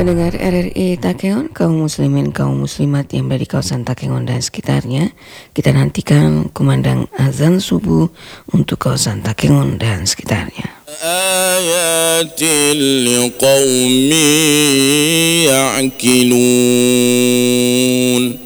Pendengar RRI Takengon, kaum muslimin, kaum muslimat yang berada di kawasan Takengon dan sekitarnya, kita nantikan kumandang azan subuh untuk kawasan Takengon dan sekitarnya. Ayatil liqaumin ya'qilun.